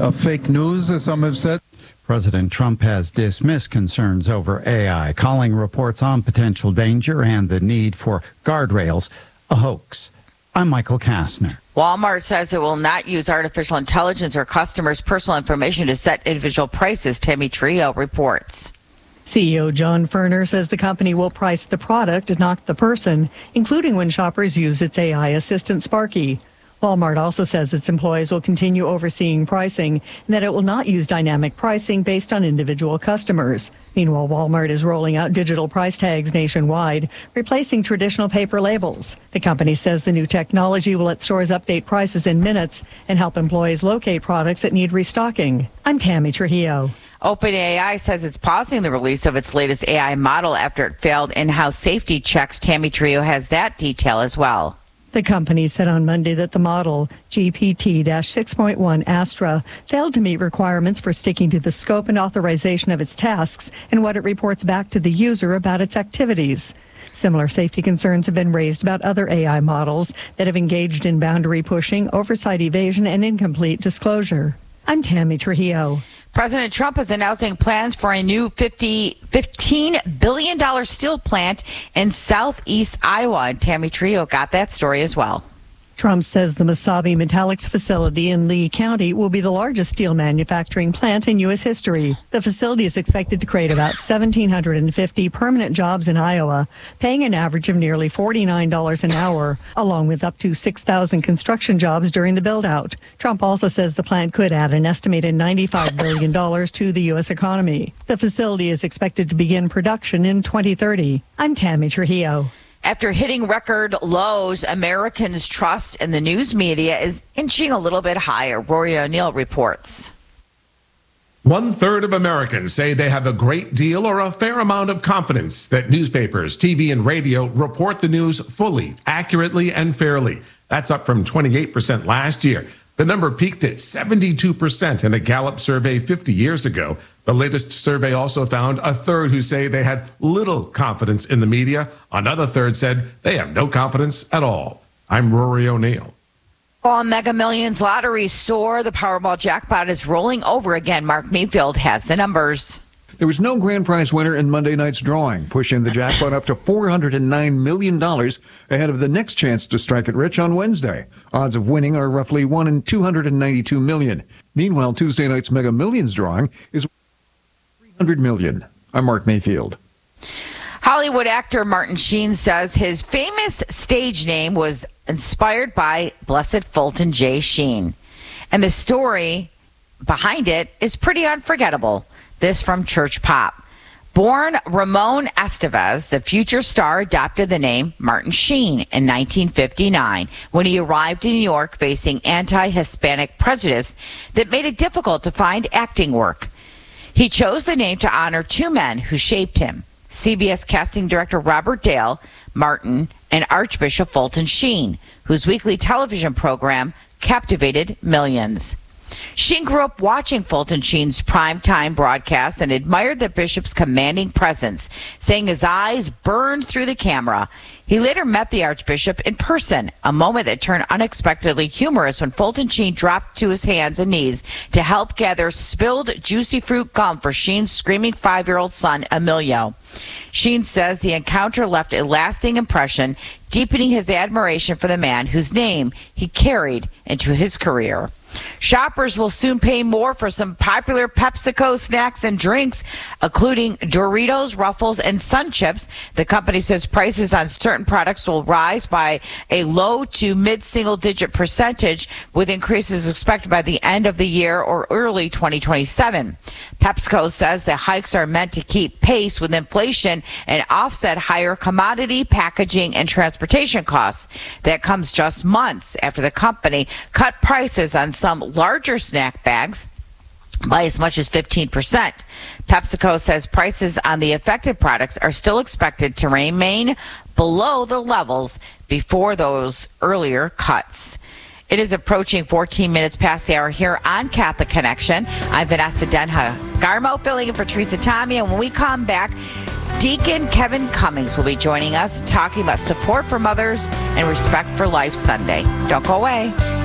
fake news, as some have said. President Trump has dismissed concerns over AI, calling reports on potential danger and the need for guardrails a hoax. I'm Michael Kastner. Walmart says it will not use artificial intelligence or customers' personal information to set individual prices, Tammy Trio reports. CEO John Furner says the company will price the product, not the person, including when shoppers use its AI assistant Sparky. Walmart also says its employees will continue overseeing pricing and that it will not use dynamic pricing based on individual customers. Meanwhile, Walmart is rolling out digital price tags nationwide, replacing traditional paper labels. The company says the new technology will let stores update prices in minutes and help employees locate products that need restocking. I'm Tammy Trujillo. OpenAI says it's pausing the release of its latest AI model after it failed in-house safety checks. Tammy Trio has that detail as well. The company said on Monday that the model, GPT-6.1 Astra, failed to meet requirements for sticking to the scope and authorization of its tasks and what it reports back to the user about its activities. Similar safety concerns have been raised about other AI models that have engaged in boundary pushing, oversight evasion, and incomplete disclosure. I'm Tammy Trujillo. President Trump is announcing plans for a new $15 billion steel plant in southeast Iowa. And Tammy Trio got that story as well. Trump says the Mesabi Metallics facility in Lee County will be the largest steel manufacturing plant in U.S. history. The facility is expected to create about 1,750 permanent jobs in Iowa, paying an average of nearly $49 an hour, along with up to 6,000 construction jobs during the build-out. Trump also says the plant could add an estimated $95 billion to the U.S. economy. The facility is expected to begin production in 2030. I'm Tammy Trujillo. After hitting record lows, Americans' trust in the news media is inching a little bit higher. Rory O'Neill reports. 1/3 of Americans say they have a great deal or a fair amount of confidence that newspapers, TV, and radio report the news fully, accurately, and fairly. That's up from 28% last year. The number peaked at 72% in a Gallup survey 50 years ago. The latest survey also found 1/3 who say they had little confidence in the media. Another third said they have no confidence at all. I'm Rory O'Neill. While Mega Millions lottery soar, the Powerball jackpot is rolling over again. Mark Mayfield has the numbers. There was no grand prize winner in Monday night's drawing, pushing the jackpot up to $409 million ahead of the next chance to strike it rich on Wednesday. Odds of winning are roughly 1 in 292 million. Meanwhile, Tuesday night's Mega Millions drawing is $300 million. I'm Mark Mayfield. Hollywood actor Martin Sheen says his famous stage name was inspired by Blessed Fulton J. Sheen. And the story behind it is pretty unforgettable. This from Church Pop. Born Ramon Estevez, the future star adopted the name Martin Sheen in 1959 when he arrived in New York facing anti-Hispanic prejudice that made it difficult to find acting work. He chose the name to honor two men who shaped him, CBS casting director Robert Dale Martin and Archbishop Fulton Sheen, whose weekly television program captivated millions. Sheen grew up watching Fulton Sheen's primetime broadcasts and admired the bishop's commanding presence, saying his eyes burned through the camera. He later met the Archbishop in person, a moment that turned unexpectedly humorous when Fulton Sheen dropped to his hands and knees to help gather spilled juicy fruit gum for Sheen's screaming 5-year-old son, Emilio. Sheen says the encounter left a lasting impression, deepening his admiration for the man whose name he carried into his career. Shoppers will soon pay more for some popular PepsiCo snacks and drinks, including Doritos, Ruffles, and Sun Chips. The company says prices on certain products will rise by a low to mid-single-digit percentage, with increases expected by the end of the year or early 2027. PepsiCo says the hikes are meant to keep pace with inflation and offset higher commodity, packaging, and transportation costs. That comes just months after the company cut prices on some larger snack bags by as much as 15%. PepsiCo says prices on the affected products are still expected to remain below the levels before those earlier cuts. It is approaching 14 minutes past the hour here on Catholic Connection. I'm Vanessa Denha Garmo, filling in for Teresa Tommy. And when we come back, Deacon Kevin Cummings will be joining us talking about support for mothers and Respect for Life Sunday. Don't go away.